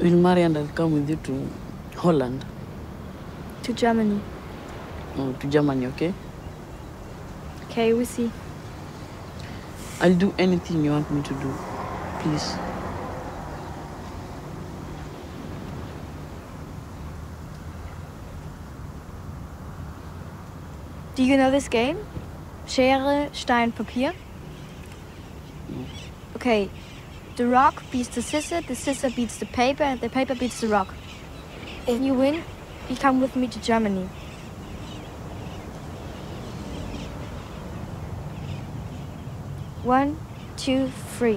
We'll marry and I'll come with you to Holland. To Germany. No, to Germany, okay? Okay, we see. I'll do anything you want me to do. Please. Do you know this game? Schere, Stein, Papier? No. Okay. The rock beats the scissor beats the paper, and the paper beats the rock. If you win, you come with me to Germany. One, two, three.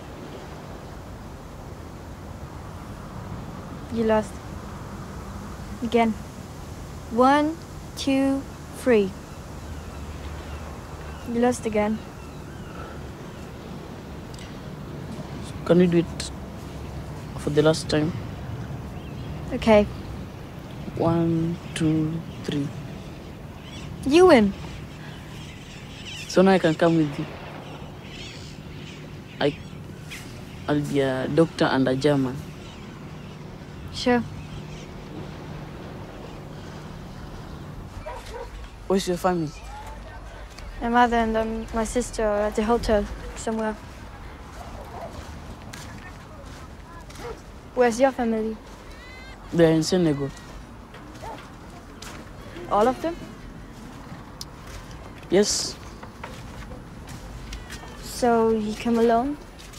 You lost. Again. One, two, three. You lost again. Can we do it for the last time? Okay. 1, 2, 3. You win. So now I can come with you. I'll be a doctor and a German. Sure. Where's your family? My mother and my sister are at the hotel somewhere. Where's your family? They're in Senegal. All of them? Yes. So you come alone?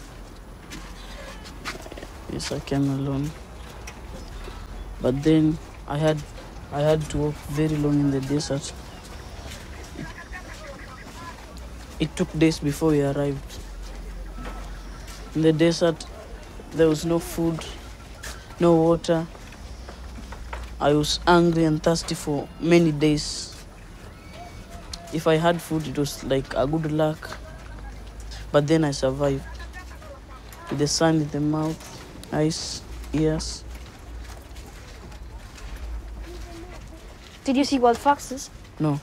Yes, I came alone. But then I had to walk very long in the desert. It took days before we arrived. In the desert, there was no food, no water. I was hungry and thirsty for many days. If I had food, it was like a good luck. But then I survived. With the sun in the mouth, eyes, ears. Did you see wild foxes? No.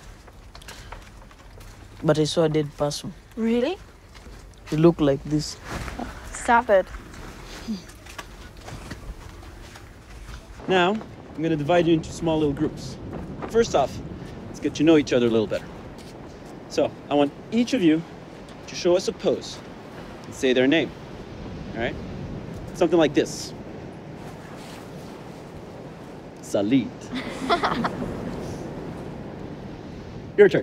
But I saw a dead person. Really? He looked like this. Stop it. Now, I'm going to divide you into small little groups. First off, let's get to know each other a little better. So, I want each of you to show us a pose and say their name. All right? Something like this. Salit. Your turn.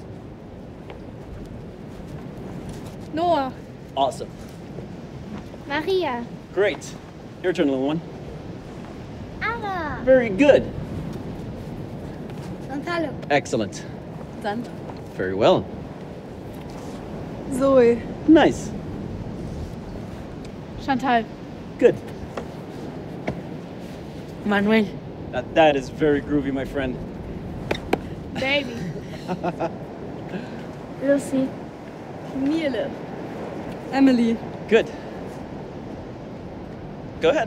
Noah. Awesome. Maria. Great. Your turn, little one. Anna. Very good. Gonzalo. Excellent. Sandra. Very well. Zoe. Nice. Chantal. Good. Manuel. That is very groovy, my friend. Baby. Lucy. Miele. Emily. Good. Go ahead.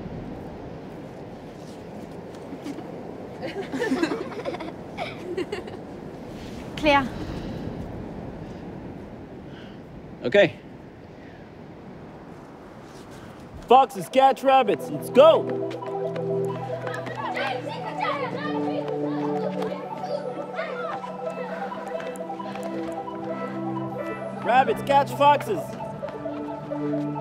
Claire. Okay. Foxes catch rabbits. Let's go. Rabbits catch foxes.